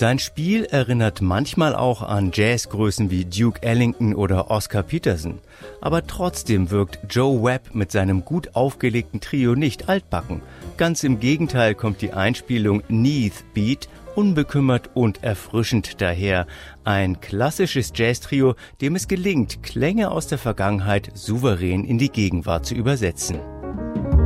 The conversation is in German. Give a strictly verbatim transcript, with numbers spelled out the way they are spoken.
Sein Spiel erinnert manchmal auch an Jazzgrößen wie Duke Ellington oder Oscar Peterson. Aber trotzdem wirkt Joe Webb mit seinem gut aufgelegten Trio nicht altbacken. Ganz im Gegenteil kommt die Einspielung Neath Beat unbekümmert und erfrischend daher. Ein klassisches Jazz-Trio, dem es gelingt, Klänge aus der Vergangenheit souverän in die Gegenwart zu übersetzen.